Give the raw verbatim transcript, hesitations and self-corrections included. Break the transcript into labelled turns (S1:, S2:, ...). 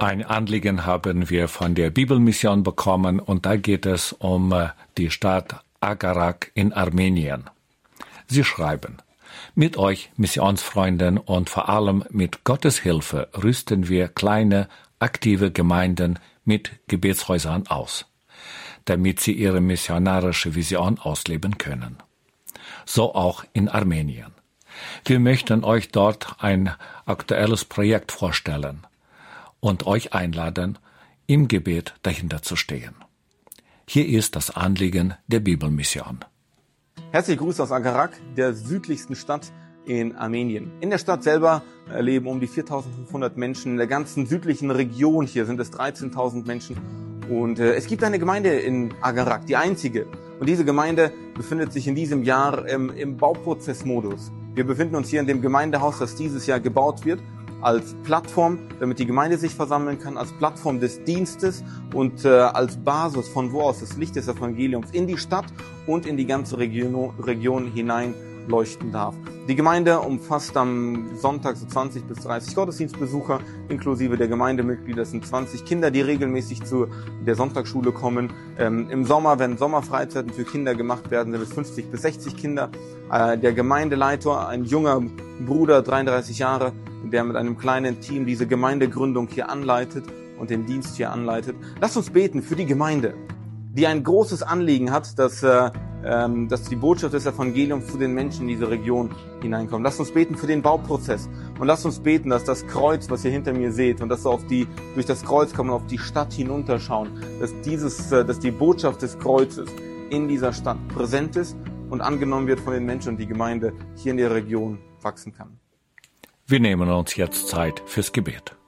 S1: Ein Anliegen haben wir von der Bibelmission bekommen und da geht es um die Stadt Agarak in Armenien. Sie schreiben: Mit euch, Missionsfreunden, und vor allem mit Gottes Hilfe rüsten wir kleine, aktive Gemeinden mit Gebetshäusern aus, damit sie ihre missionarische Vision ausleben können. So auch in Armenien. Wir möchten euch dort ein aktuelles Projekt vorstellen und euch einladen, im Gebet dahinter zu stehen. Hier ist das Anliegen der Bibelmission.
S2: Herzliche Grüße aus Agarak, der südlichsten Stadt in Armenien. In der Stadt selber leben um die viertausendfünfhundert Menschen. In der ganzen südlichen Region hier sind es dreizehntausend Menschen. Und äh, es gibt eine Gemeinde in Agarak, die einzige. Und diese Gemeinde befindet sich in diesem Jahr ähm, im Bauprozessmodus. Wir befinden uns hier in dem Gemeindehaus, das dieses Jahr gebaut wird, als Plattform, damit die Gemeinde sich versammeln kann, als Plattform des Dienstes und äh, als Basis, von wo aus das Licht des Evangeliums in die Stadt und in die ganze Region, Region hinein leuchten darf. Die Gemeinde umfasst am Sonntag so zwanzig bis dreißig Gottesdienstbesucher, inklusive der Gemeindemitglieder. Das sind zwanzig Kinder, die regelmäßig zu der Sonntagsschule kommen. Ähm, Im Sommer, wenn Sommerfreizeiten für Kinder gemacht werden, sind es fünfzig bis sechzig Kinder. Äh, der Gemeindeleiter, ein junger Bruder, dreiunddreißig Jahre, der mit einem kleinen Team diese Gemeindegründung hier anleitet und den Dienst hier anleitet. Lasst uns beten für die Gemeinde, die ein großes Anliegen hat, dass, äh, ähm, dass die Botschaft des Evangeliums zu den Menschen in diese Region hineinkommt. Lasst uns beten für den Bauprozess und lasst uns beten, dass das Kreuz, was ihr hinter mir seht, und dass wir auf die, durch das Kreuz kann man auf die Stadt hinunterschauen, dass dieses, äh, dass die Botschaft des Kreuzes in dieser Stadt präsent ist und angenommen wird von den Menschen und die Gemeinde hier in der Region wachsen kann.
S1: Wir nehmen uns jetzt Zeit fürs Gebet.